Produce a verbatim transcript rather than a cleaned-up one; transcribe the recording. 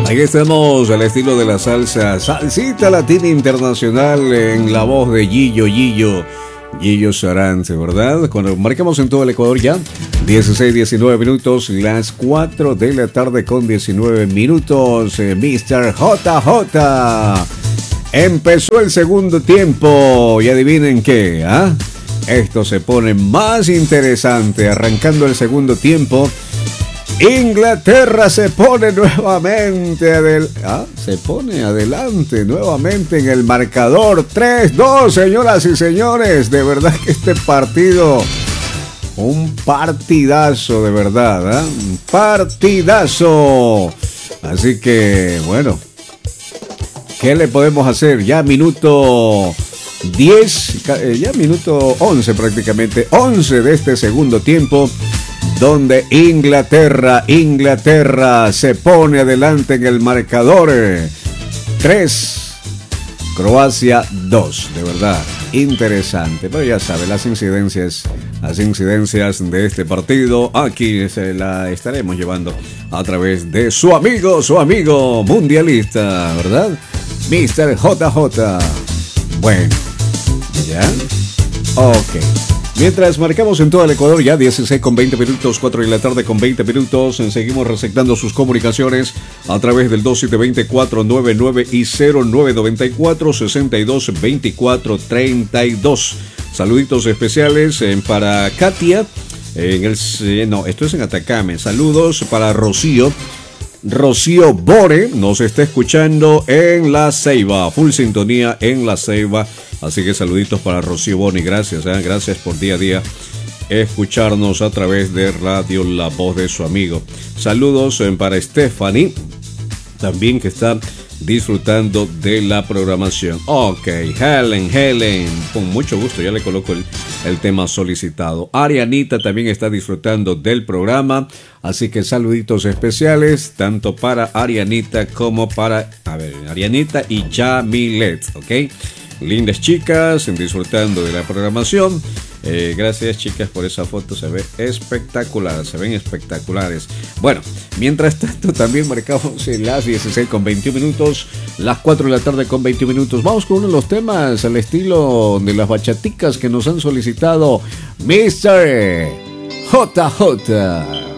Ahí estamos al estilo de la salsa, salsita latina internacional en la voz de Gillo Gillo. Gillo Sarante, ¿verdad? Cuando marcamos en todo el Ecuador ya, dieciséis, diecinueve minutos, las cuatro de la tarde con diecinueve minutos, eh, mister J J. Empezó el segundo tiempo y adivinen qué, ¿ah? Esto se pone más interesante, arrancando el segundo tiempo. Inglaterra se pone nuevamente adel- ah, se pone adelante nuevamente en el marcador tres dos, señoras y señores. De verdad que este partido, un partidazo de verdad, ¿eh? Un partidazo. Así que, bueno, ¿qué le podemos hacer? Ya minuto diez, ya minuto once prácticamente, once de este segundo tiempo, donde Inglaterra, Inglaterra se pone adelante en el marcador. tres, Croacia dos. De verdad, interesante. Pero ya sabe, las incidencias, las incidencias de este partido, aquí se la estaremos llevando a través de su amigo, su amigo mundialista, ¿verdad? mister J J. Bueno, ¿ya? Ok. Mientras marcamos en todo el Ecuador ya dieciséis con veinte minutos, cuatro de la tarde con veinte minutos, seguimos receptando sus comunicaciones a través del dos siete dos cero, cuatro nueve nueve y cero nueve nueve cuatro, seis dos dos cuatro tres dos. Saluditos especiales eh, para Katia, en el, eh, no, esto es en Atacame. Saludos para Rocío. Rocío Bore nos está escuchando en La Ceiba, full sintonía en La Ceiba. Así que saluditos para Rocío Boni, gracias, ¿eh? Gracias por día a día escucharnos a través de Radio La Voz de su amigo. Saludos eh, para Stephanie, también que está disfrutando de la programación. Ok, Helen, Helen, con mucho gusto, ya le coloco el, el tema solicitado. Arianita también está disfrutando del programa, así que saluditos especiales, tanto para Arianita como para, a ver, Arianita y Yamilet, ok. Lindas chicas, disfrutando de la programación. Eh, gracias, chicas, por esa foto. Se ve espectacular, se ven espectaculares. Bueno, mientras tanto también marcamos en las dieciséis con veintiún minutos, las cuatro de la tarde con veintiún minutos. Vamos con uno de los temas al estilo de las bachaticas que nos han solicitado mister J J.